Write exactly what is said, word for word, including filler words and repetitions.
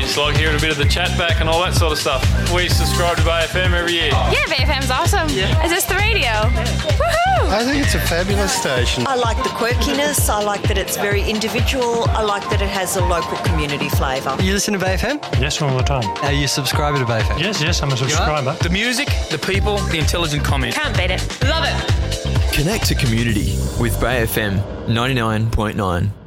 just like hearing a bit of the chat back and all that sort of stuff. We subscribe to Bay F M every year. Yeah, Bay F M's awesome. Yeah. Is this the radio? Woohoo! I think it's a fabulous station. I like the quirkiness. I like that it's very individual. I like that it has a local community flavour. You listen to Bay F M? Yes, all the time. Are you a subscriber to Bay F M? Yes, yes, I'm a subscriber. The music, the people, the intelligent comment. Can't beat it. Love it. Connect to community with Bay F M ninety-nine point nine.